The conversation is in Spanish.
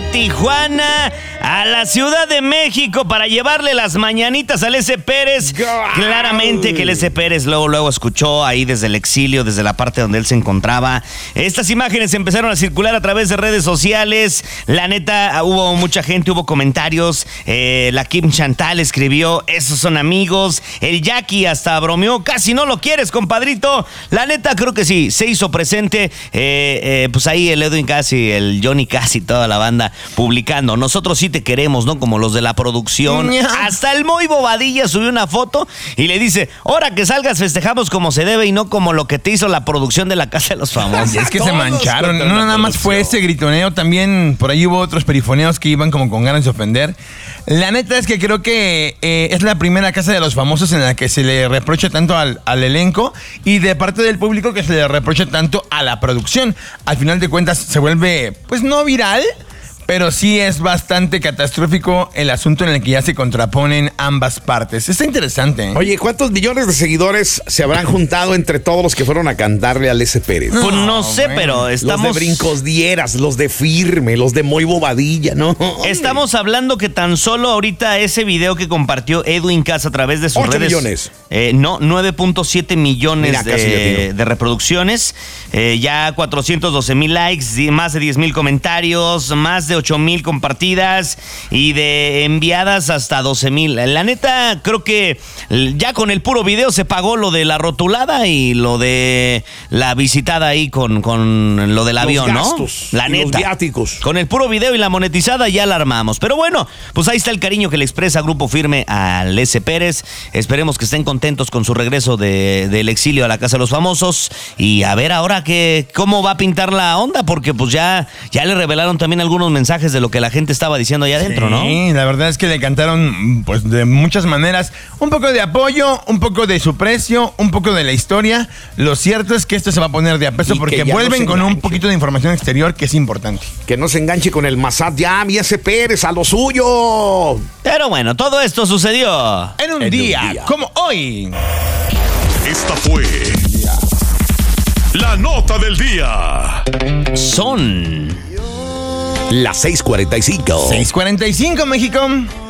Tijuana a la Ciudad de México para llevarle las mañanitas al S. Pérez. Claramente que el S. Pérez luego escuchó ahí desde el exilio, desde la parte donde él se encontraba. Estas imágenes empezaron a circular a través de redes sociales. La neta, hubo mucha gente, hubo comentarios. La Kim Chantal escribió, esos son amigos. El Jackie hasta bromeó, casi no lo quieres, compadrito. La neta, creo que sí, se hizo presente. Pues ahí el Edwin Casi, el Johnny Casi, toda la banda publicando. Nosotros sí te queremos, ¿no? Como los de la producción. Hasta el Moy Bobadilla subió una foto y le dice, ahora que salgas festejamos como se debe y no como lo que te hizo la producción de La Casa de los Famosos. Es que se mancharon. No, nada más fue ese gritoneo. También por ahí hubo otros perifoneos que iban como con ganas de ofender. La neta es que creo que es la primera Casa de los Famosos en la que se le reprocha tanto al elenco y de parte del público que se le reprocha tanto a la producción. Al final de cuentas se vuelve, pues no viral, pero sí es bastante catastrófico el asunto en el que ya se contraponen ambas partes. Está interesante. Oye, ¿cuántos millones de seguidores se habrán juntado entre todos los que fueron a cantarle al S. Pérez? Pues no sé, pero estamos... Los de Brincos Dieras, los de Firme, los de Moy Bobadilla, ¿no? Estamos hablando que tan solo ahorita ese video que compartió Edwin Cass a través de sus 8 redes... millones. 9.7 millones. Mira, de reproducciones. Ya 412,000 likes, más de 10,000 comentarios, más de 8,000 compartidas y de enviadas hasta 12,000. La neta, creo que ya con el puro video se pagó lo de la rotulada y lo de la visitada ahí con lo del avión, gastos, ¿no? La neta. Los viáticos. Con el puro video y la monetizada ya la armamos. Pero bueno, pues ahí está el cariño que le expresa Grupo Firme al S. Pérez. Esperemos que estén contentos con su regreso del exilio a la Casa de los Famosos. Y a ver ahora cómo va a pintar la onda, porque pues ya le revelaron también algunos mensajes de lo que la gente estaba diciendo allá adentro, ¿no? Sí, la verdad es que le cantaron pues de muchas maneras. Un poco de apoyo, un poco de su precio, un poco de la historia. Lo cierto es que esto se va a poner de a peso porque vuelven con un poquito de información exterior que es importante. Que no se enganche con el Massad ya, mi S. Pérez, a lo suyo. Pero bueno, todo esto sucedió en un día como hoy. Esta fue la nota del día. Son las 6:45. 6:45, México.